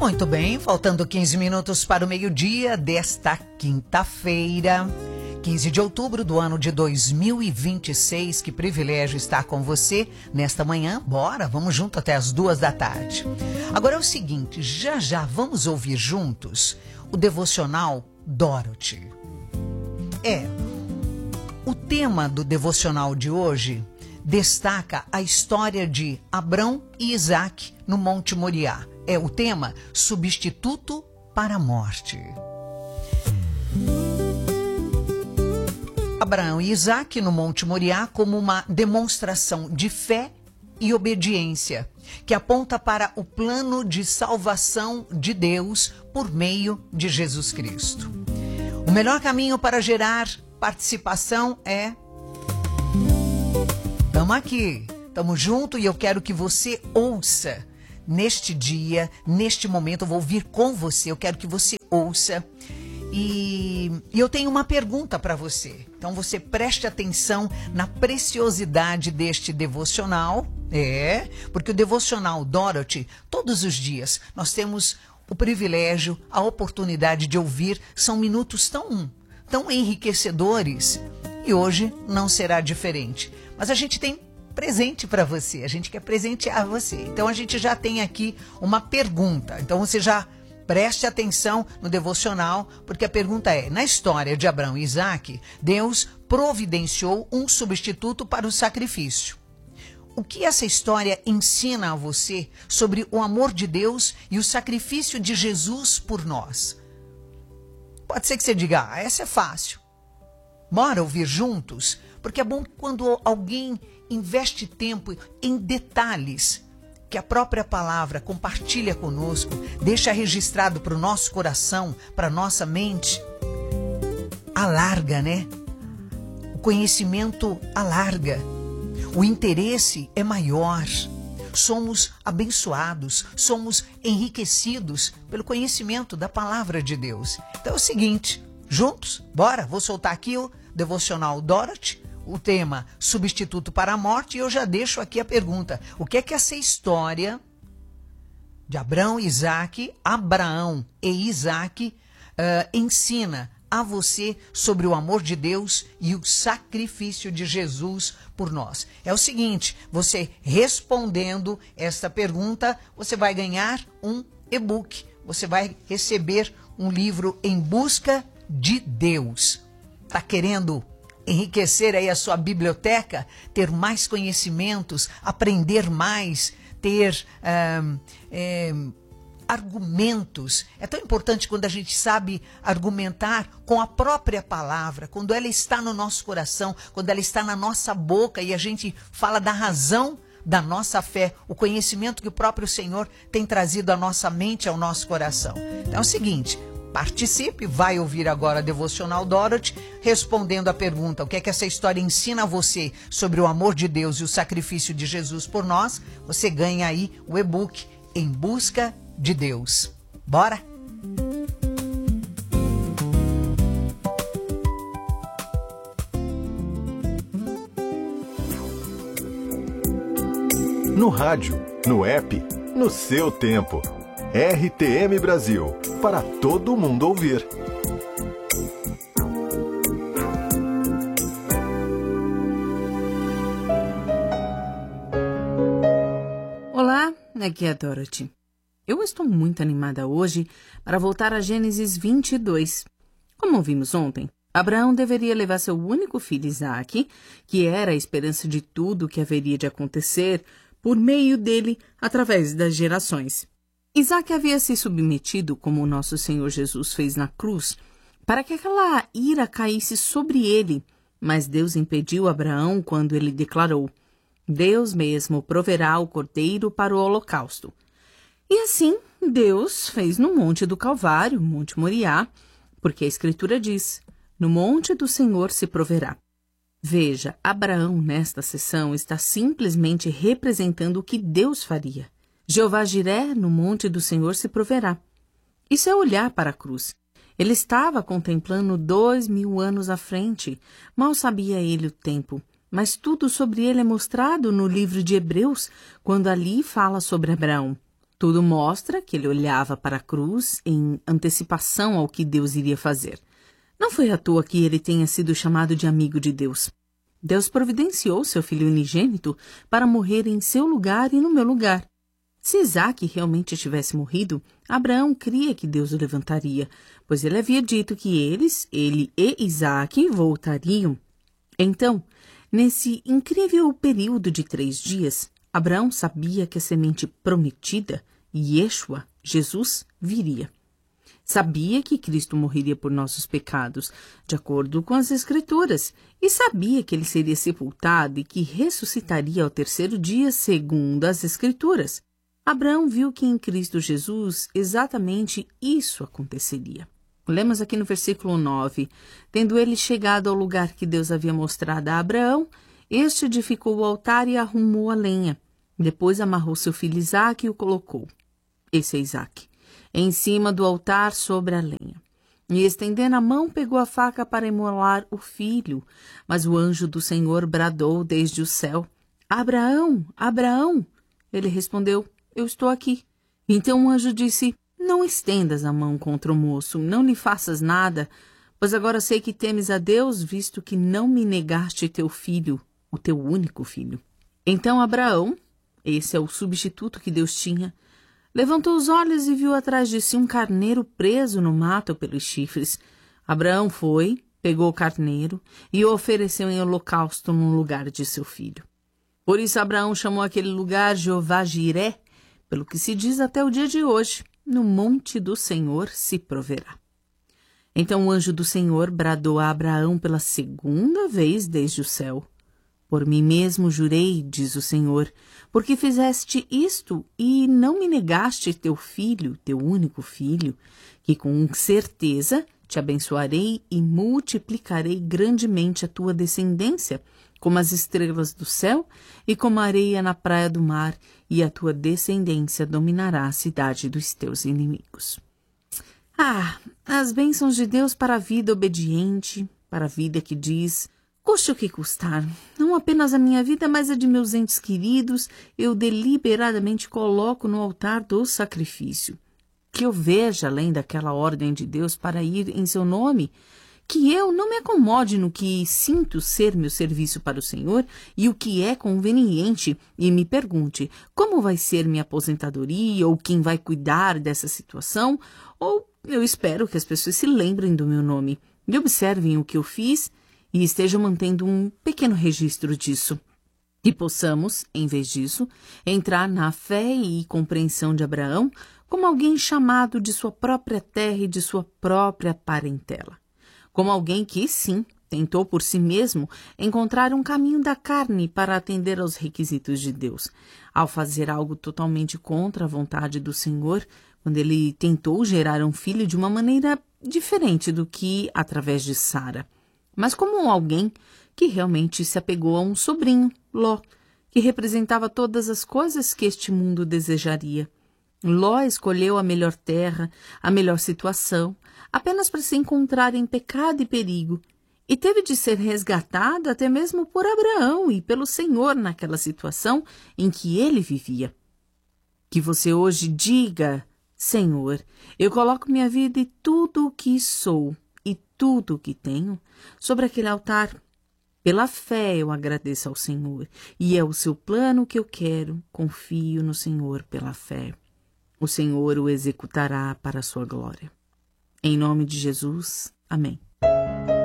Muito bem, faltando 15 minutos para o meio-dia desta quinta-feira, 15 de outubro do ano de 2026. Que privilégio estar com você nesta manhã. Bora, vamos junto até as 2 da tarde. Agora é o seguinte, já vamos ouvir juntos o devocional Dorothy. O tema do devocional de hoje destaca a história de Abrão e Isaac no Monte Moriá. É o tema Substituto para a Morte. Abraão e Isaac no Monte Moriá como uma demonstração de fé e obediência, que aponta para o plano de salvação de Deus por meio de Jesus Cristo. O melhor caminho para gerar participação é... Estamos aqui, estamos juntos e eu quero que você ouça neste dia, neste momento. Eu vou ouvir com você, eu quero que você ouça. E eu tenho uma pergunta para você. Então você preste atenção na preciosidade deste devocional. Porque o devocional Dorothy, todos os dias, nós temos o privilégio, a oportunidade de ouvir. São minutos tão enriquecedores e hoje não será diferente. Mas a gente tem presente para você, a gente quer presentear você. Então a gente já tem aqui uma pergunta. Então você já preste atenção no devocional, porque a pergunta é: na história de Abraão e Isaac, Deus providenciou um substituto para o sacrifício. O que essa história ensina a você sobre o amor de Deus e o sacrifício de Jesus por nós? Pode ser que você diga, essa é fácil. Bora ouvir juntos? Porque é bom quando alguém investe tempo em detalhes que a própria palavra compartilha conosco, deixa registrado para o nosso coração, para a nossa mente. Alarga, né? O conhecimento alarga. O interesse é maior. Somos abençoados, somos enriquecidos pelo conhecimento da palavra de Deus. Então é o seguinte, juntos, bora, vou soltar aqui o devocional Dorothy, o tema Substituto para a Morte, e eu já deixo aqui a pergunta: o que é que essa história de Abraão e Isaac ensina a você sobre o amor de Deus e o sacrifício de Jesus por nós? É o seguinte, você respondendo esta pergunta, você vai ganhar um e-book, você vai receber um livro Em Busca de Deus. Está querendo enriquecer aí a sua biblioteca, ter mais conhecimentos, aprender mais, ter argumentos? É tão importante quando a gente sabe argumentar com a própria palavra, quando ela está no nosso coração, quando ela está na nossa boca e a gente fala da razão da nossa fé, o conhecimento que o próprio Senhor tem trazido à nossa mente, ao nosso coração. Então é o seguinte, participe, vai ouvir agora a Devocional Dorothy, respondendo a pergunta: o que é que essa história ensina a você sobre o amor de Deus e o sacrifício de Jesus por nós? Você ganha aí o e-book Em Busca de Deus. Bora? No rádio, no app, no seu tempo. RTM Brasil, para todo mundo ouvir. Olá, aqui é a Dorothy. Eu estou muito animada hoje para voltar a Gênesis 22. Como ouvimos ontem, Abraão deveria levar seu único filho Isaac, que era a esperança de tudo que haveria de acontecer por meio dele através das gerações. Isaac havia se submetido, como o nosso Senhor Jesus fez na cruz, para que aquela ira caísse sobre ele, mas Deus impediu Abraão quando ele declarou: Deus mesmo proverá o cordeiro para o holocausto. E assim Deus fez no Monte do Calvário, Monte Moriá, porque a Escritura diz: no Monte do Senhor se proverá. Veja, Abraão nesta sessão está simplesmente representando o que Deus faria. Jeová Jiré, no monte do Senhor se proverá. Isso é olhar para a cruz. Ele estava contemplando 2000 anos à frente. Mal sabia ele o tempo, mas tudo sobre ele é mostrado no livro de Hebreus, quando ali fala sobre Abraão. Tudo mostra que ele olhava para a cruz em antecipação ao que Deus iria fazer. Não foi à toa que ele tenha sido chamado de amigo de Deus. Deus providenciou seu filho unigênito para morrer em seu lugar e no meu lugar. Se Isaque realmente tivesse morrido, Abraão cria que Deus o levantaria, pois ele havia dito que ele e Isaque, voltariam. Então, nesse incrível período de 3 dias, Abraão sabia que a semente prometida, Yeshua, Jesus, viria. Sabia que Cristo morreria por nossos pecados, de acordo com as Escrituras, e sabia que ele seria sepultado e que ressuscitaria ao 3º dia, segundo as Escrituras. Abraão viu que em Cristo Jesus exatamente isso aconteceria. Lemos aqui no versículo 9. Tendo ele chegado ao lugar que Deus havia mostrado a Abraão, este edificou o altar e arrumou a lenha. Depois amarrou seu filho Isaque e o colocou. Esse é Isaque. Em cima do altar sobre a lenha. E estendendo a mão, pegou a faca para imolar o filho. Mas o anjo do Senhor bradou desde o céu: Abraão, Abraão! Ele respondeu: Eu estou aqui. Então o anjo disse: Não estendas a mão contra o moço, não lhe faças nada, pois agora sei que temes a Deus, visto que não me negaste teu filho, o teu único filho. Então Abraão, esse é o substituto que Deus tinha, levantou os olhos e viu atrás de si um carneiro preso no mato pelos chifres. Abraão foi, pegou o carneiro e o ofereceu em holocausto no lugar de seu filho. Por isso Abraão chamou aquele lugar Jeová-Jiré, pelo que se diz até o dia de hoje: no monte do Senhor se proverá. Então o anjo do Senhor bradou a Abraão pela 2ª vez desde o céu: Por mim mesmo jurei, diz o Senhor, porque fizeste isto e não me negaste teu filho, teu único filho, que com certeza te abençoarei e multiplicarei grandemente a tua descendência, como as estrelas do céu e como a areia na praia do mar, e a tua descendência dominará a cidade dos teus inimigos. As bênçãos de Deus para a vida obediente, para a vida que diz: custe o que custar, não apenas a minha vida, mas a de meus entes queridos, eu deliberadamente coloco no altar do sacrifício. Que eu veja além daquela ordem de Deus para ir em seu nome, que eu não me acomode no que sinto ser meu serviço para o Senhor e o que é conveniente e me pergunte como vai ser minha aposentadoria ou quem vai cuidar dessa situação, ou eu espero que as pessoas se lembrem do meu nome e observem o que eu fiz e estejam mantendo um pequeno registro disso. Que possamos, em vez disso, entrar na fé e compreensão de Abraão como alguém chamado de sua própria terra e de sua própria parentela. Como alguém que, sim, tentou por si mesmo encontrar um caminho da carne para atender aos requisitos de Deus, ao fazer algo totalmente contra a vontade do Senhor, quando ele tentou gerar um filho de uma maneira diferente do que através de Sara, mas como alguém que realmente se apegou a um sobrinho, Ló, que representava todas as coisas que este mundo desejaria. Ló escolheu a melhor terra, a melhor situação, apenas para se encontrar em pecado e perigo, e teve de ser resgatado até mesmo por Abraão e pelo Senhor naquela situação em que ele vivia. Que você hoje diga: Senhor, eu coloco minha vida e tudo o que sou e tudo o que tenho sobre aquele altar. Pela fé eu agradeço ao Senhor, e é o seu plano que eu quero, confio no Senhor pela fé. O Senhor o executará para a sua glória. Em nome de Jesus, amém.